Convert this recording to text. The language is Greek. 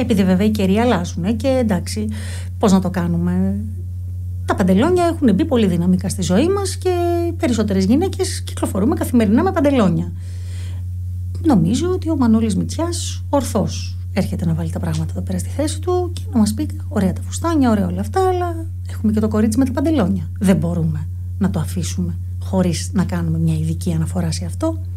Επειδή βέβαια οι καιροί αλλάζουν και εντάξει, πώς να το κάνουμε. Τα παντελόνια έχουν μπει πολύ δυναμικά στη ζωή μας και οι περισσότερες γυναίκες κυκλοφορούμε καθημερινά με παντελόνια. Νομίζω ότι ο Μανώλης Μητσιάς ορθώς έρχεται να βάλει τα πράγματα εδώ πέρα στη θέση του και να μας πει: ωραία τα φουστάνια, ωραία όλα αυτά, αλλά έχουμε και το κορίτσι με τα παντελόνια. Δεν μπορούμε να το αφήσουμε χωρίς να κάνουμε μια ειδική αναφορά σε αυτό.